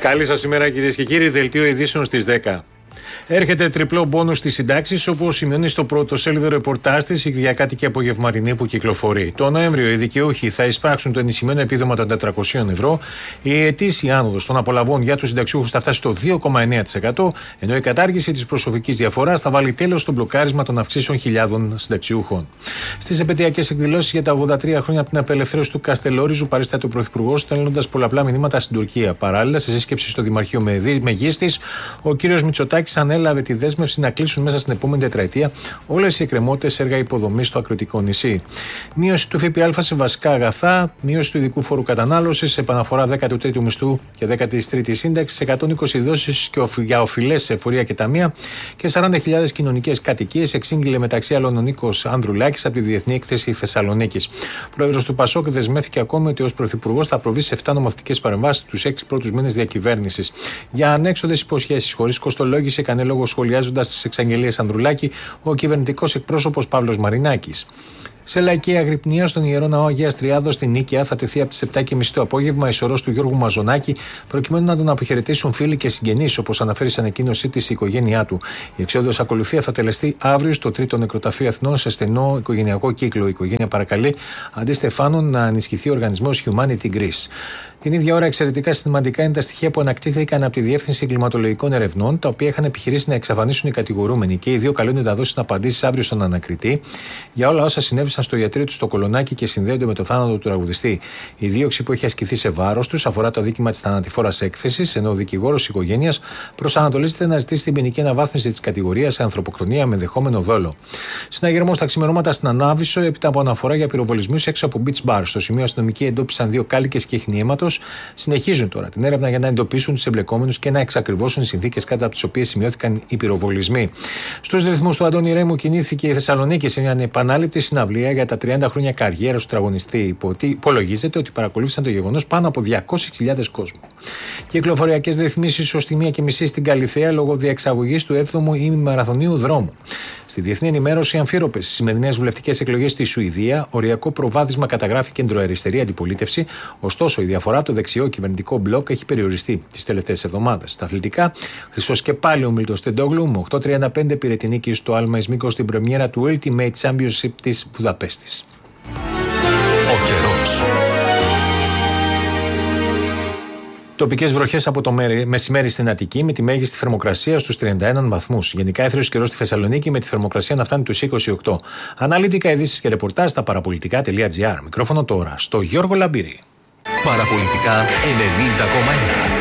Καλή σας ημέρα, κυρίες και κύριοι. Δελτίο ειδήσεων στις 10. Έρχεται τριπλό μπόνους στις συντάξεις, όπως σημειώνει στο πρωτοσέλιδο ρεπορτάζ της η Κυριακάτικη Απογευματινή που κυκλοφορεί. Το Νοέμβριο οι δικαιούχοι θα εισπράξουν το ενισχυμένο επίδομα των 400 ευρώ. Η ετήσια άνοδος των απολαβών για τους συνταξιούχους θα φτάσει στο 2,9%, ενώ η κατάργηση της προσωπικής διαφοράς θα βάλει τέλος στο μπλοκάρισμα των αυξήσεων χιλιάδων συνταξιούχων. Στις επαιτειακές εκδηλώσεις για τα 83 χρόνια από την απελευθέρωση του Καστελόριζου παρίσταται ο Πρωθυπουργός, στέλνοντας πολλαπλά μηνύματα στην Τουρκία. Παράλληλα, σε σύσκεψη στο Δημαρχείο Μεγίστης, ο κ. Μητσοτάκης ανέλαβε τη δέσμευση να κλείσουν μέσα στην επόμενη τετραετία όλες οι εκκρεμότητες έργα υποδομής στο ακροτικό νησί. Μείωση του ΦΠΑ σε βασικά αγαθά, μείωση του ειδικού φόρου κατανάλωσης, επαναφορά 13ου μισθού και 13η σύνταξη, 120 δόσεις για οφειλές σε εφορία και ταμεία και 40.000 κοινωνικές κατοικίες, εξήγηλε μεταξύ άλλων ο Νίκος Ανδρουλάκης από τη Διεθνή Έκθεση Θεσσαλονίκης. Ο πρόεδρος του ΠΑΣΟΚ δεσμεύτηκε ακόμη ότι ως πρωθυπουργός θα προβεί σε 7 νομοθετικές παρεμβάσεις τους 6 πρώτους μήνες διακυβέρνησης. Για ανέξοδες υποσχέσεις χωρίς κοστολόγηση έκανε λόγο σχολιάζοντας τις εξαγγελίες Ανδρουλάκη ο κυβερνητικός εκπρόσωπος Παύλος Μαρινάκης. Σε λαϊκή αγρυπνία στον Ιερό Ναό Αγίας Τριάδος στην Νίκαια θα τεθεί από τις 7.30 το απόγευμα η σωρός του Γιώργου Μαζονάκη, προκειμένου να τον αποχαιρετήσουν φίλοι και συγγενείς, όπως αναφέρει σε ανακοίνωσή της η οικογένειά του. Η εξόδος ακολουθία θα τελεστεί αύριο στο 3ο Νεκροταφείο Αθηνών σε στενό οικογενειακό κύκλο. Η οικογένεια παρακαλεί αντί Στεφάνων να ενισχυθεί ο οργανισμός Humanity Greece. Την ίδια ώρα, εξαιρετικά συστηματικά είναι τα στοιχεία που ανακτήθηκαν από τη Διεύθυνση Εγκληματολογικών Ερευνών, τα οποία είχαν επιχειρήσει να εξαφανίσουν οι κατηγορούμενοι. Και οι δύο καλούνται να δώσουν απαντήσεις αύριο στον ανακριτή για όλα όσα συνέβησαν στο ιατρείο του στο Κολονάκι και συνδέονται με το θάνατο του τραγουδιστή. Η δίωξη που έχει ασκηθεί σε βάρος τους αφορά το αδίκημα της θανατηφόρας έκθεσης, ενώ ο δικηγόρος της οικογένειας προσανατολίζεται να ζητήσει την ποινική αναβάθμιση της κατηγορίας σε ανθρωποκτονία με ενδεχόμενο δόλο. Συναγερμός στα ξημερώματα στην Ανάβησο, έπειτα από αναφορά για πυροβολισμούς έξω από beach bar. Στο σημείο αστυνομικοί εντόπισαν 2 κάλικες και αιχνιαίματος. Συνεχίζουν τώρα την έρευνα για να εντοπίσουν τους εμπλεκόμενους και να εξακριβώσουν τις συνθήκες κάτω από τις οποίες σημειώθηκαν οι πυροβολισμοί. Στους ρυθμούς του Αντώνη Ρέμου κινήθηκε η Θεσσαλονίκη σε μια επανάληπτη συναυλία για τα 30 χρόνια καριέρας του τραγωνιστή. Υπολογίζεται ότι παρακολούθησαν το γεγονός πάνω από 200.000 κόσμο. Κυκλοφοριακές ρυθμίσεις ως τη 1:30 στην Καλιθέα λόγω διεξαγωγής του 7ου ημιμαραθωνίου δρόμου. Στη διεθνή ενημέρωση, αμφίροπες στις σημερινές βουλευτικές εκλογές στη Σουηδία, οριακό προβάδισμα καταγράφει κεντροαριστερή αντιπολίτευση. Ωστόσο, η διαφορά το δεξιό κυβερνητικό μπλοκ έχει περιοριστεί τις τελευταίες εβδομάδες. Στα αθλητικά, χρυσός και πάλι ο Μίλτος Τεντόγλου με 8-35 πήρε την νίκη στο Άλμα Ισμίκο στην πρεμιέρα του Ultimate Championship της Βουδαπέστης. Ο καιρός. Τοπικές βροχές από το μεσημέρι στην Αττική με τη μέγιστη θερμοκρασία στους 31 βαθμούς. Γενικά έθριος καιρός στη Θεσσαλονίκη με τη θερμοκρασία να φτάνει τους 28. Αναλυτικά ειδήσεις και ρεπορτάζ στα παραπολιτικά.gr. Μικρόφωνο τώρα στο Γιώργο Λαμπύρη. Παραπολιτικά 90,1.